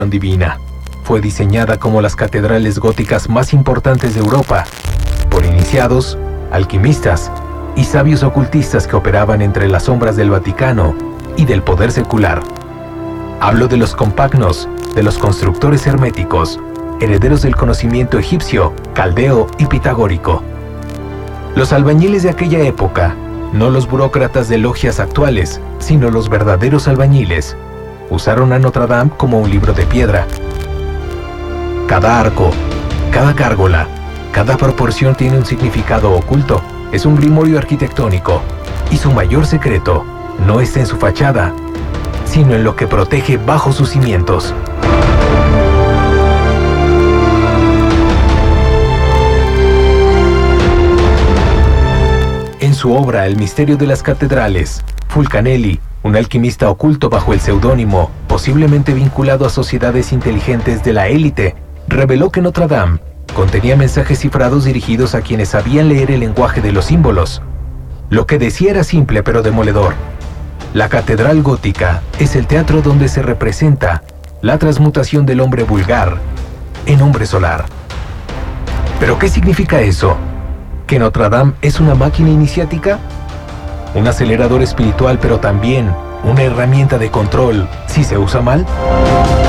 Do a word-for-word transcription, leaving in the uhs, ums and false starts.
divina. Fue diseñada como las catedrales góticas más importantes de Europa, por iniciados, alquimistas y sabios ocultistas que operaban entre las sombras del Vaticano y del poder secular. Hablo de los compagnos, de los constructores herméticos, herederos del conocimiento egipcio, caldeo y pitagórico. Los albañiles de aquella época, no los burócratas de logias actuales, sino los verdaderos albañiles, usaron a Notre Dame como un libro de piedra. Cada arco, cada gárgola, cada proporción tiene un significado oculto. Es un grimorio arquitectónico, y su mayor secreto no está en su fachada, sino en lo que protege bajo sus cimientos. En su obra El misterio de las catedrales, Fulcanelli, un alquimista oculto bajo el seudónimo, posiblemente vinculado a sociedades inteligentes de la élite, reveló que Notre Dame contenía mensajes cifrados dirigidos a quienes sabían leer el lenguaje de los símbolos. Lo que decía era simple pero demoledor. La catedral gótica es el teatro donde se representa la transmutación del hombre vulgar en hombre solar. ¿Pero qué significa eso? ¿Que Notre Dame es una máquina iniciática? ¿Un acelerador espiritual pero también una herramienta de control si se usa mal?